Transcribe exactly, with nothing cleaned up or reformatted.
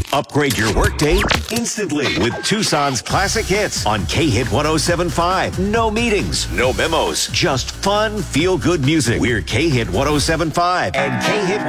Upgrade your workday instantly with Tucson's classic hits on K-Hit one oh seven point five. No meetings, no memos, just fun, feel-good music. We're K-Hit one oh seven point five and K-Hit